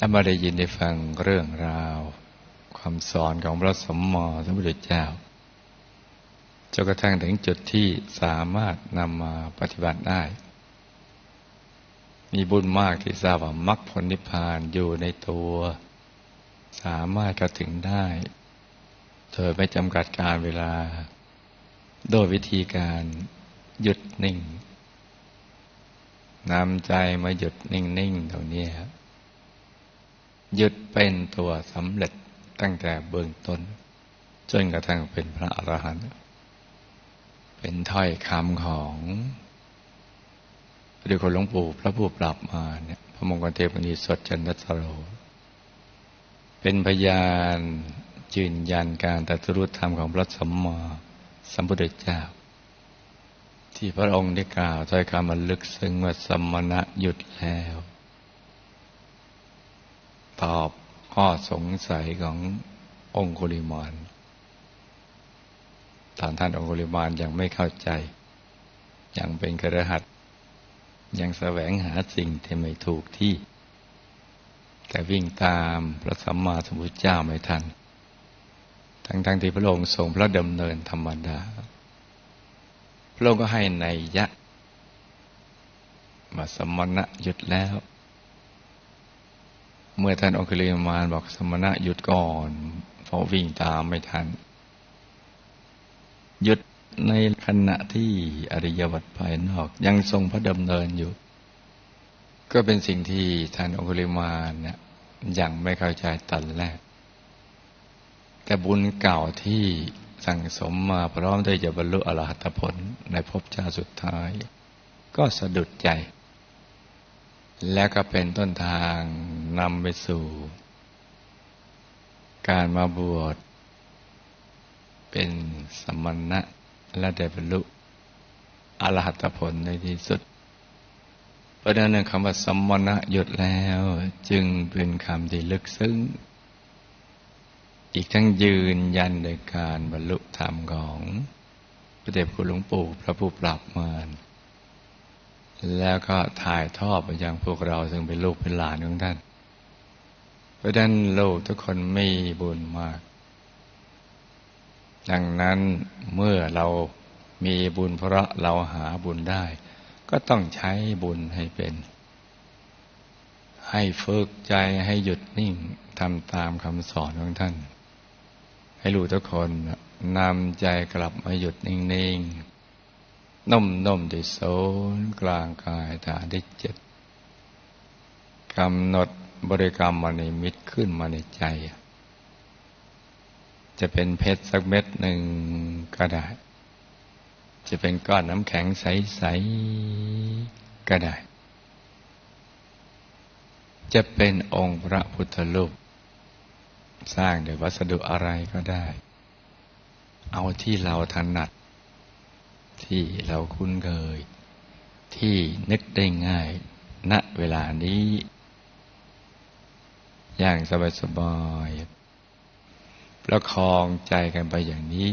มาได้ยินได้ฟังเรื่องราวคำสอนของพระสัมมาสัมพุทธเจ้าจนกระทั่งถึงจุดที่สามารถนำมาปฏิบัติได้มีบุญมากที่ทราบว่ามรรคผลนิพพานอยู่ในตัวสามารถกระถึงได้โดยไม่จำกัดการเวลาโดยวิธีการหยุดนิ่งนำใจมาหยุดนิ่งๆตรงนี้ครับหยุดเป็นตัวสำเร็จตั้งแต่เบื้องต้นจนกระทั่งเป็นพระอรหันต์เป็นถ้อยคำของพระเดชคุณหลวงปู่พระผู้ปราบมารเนี่ยพระมงคลเทพมุนีสดจันทสโรเป็นพยานยืนยันการตรัสรู้ธรรมของพระสัมมาสัมพุทธเจ้าที่พระองค์ได้กล่าวถ้อยคำอันลึกซึ้งว่าสัมมณะหยุดแล้วตอบข้อสงสัยขององคุลิมานตอนท่านองคุลิมานยังไม่เข้าใจยังเป็นคฤหัสถ์ยังแสวงหาสิ่งที่ไม่ถูกที่แต่วิ่งตามพระสัมมาสัมพุทธเจ้าไม่ทันทั้งที่พระองค์ทรงพระดำเนินธรรมดาพระองค์ก็ให้นัยยะมาสัมมณะหยุดแล้วเมื่อท่านองคุลิมานบอกสัมมณะหยุดก่อนเพราะวิ่งตามไม่ทันหยุดในขณะที่อริยวัฏภายนอกยังทรงพระดำเนินอยู่ก็เป็นสิ่งที่ท่านองคุลิมานเนี่ยยังไม่เข้าใจตอนแรกแต่บุญเก่าที่สั่งสมมาพร้อมที่จะบรรลุอรหัตผลในภพชาติสุดท้ายก็สะดุดใจและก็เป็นต้นทางนำไปสู่การมาบวชเป็นสมณะและได้บรรลุอรหัตผลในที่สุดเพราะฉะนั้นคำว่าสมณะหยุดแล้วจึงเป็นคำที่ลึกซึ้งอีกทั้งยืนยันโดยการบรรลุธรรมของพระเดชคุณหลวงปู่พระผู้ปราบมารแล้วก็ถ่ายทอดไปยังพวกเราซึ่งเป็นลูกเป็นหลานของท่านเพราะฉะนั้นลูกทุกคนมีบุญมากดังนั้นเมื่อเรามีบุญเพราะเราหาบุญได้ก็ต้องใช้บุญให้เป็นให้ฝึกใจให้หยุดนิ่งทำตามคำสอนของท่านให้ลูกทุกคนนำใจกลับมาหยุดนิ่งๆนุ่มๆที่ศูนย์กลางกายฐานที่7กำหนดบริกรรมมนิมิตขึ้นมาในใจจะเป็นเพชรสักเม็ดหนึ่งก็ได้จะเป็นก้อนน้ำแข็งใสๆก็ได้จะเป็นองค์พระพุทธรูปสร้างด้วยวัสดุอะไรก็ได้เอาที่เราถนัดที่เราคุ้นเคยที่นึกได้ง่ายณเวลานี้อย่างสบายๆประคองใจกันไปอย่างนี้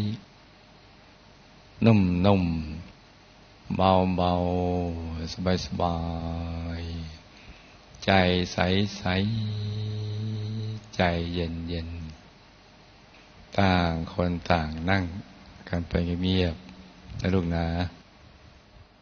นุ่มๆเบาๆสบายๆใจใสๆใจเย็นๆต่างคนต่างนั่งกันไปเงียบๆนะลูกนะ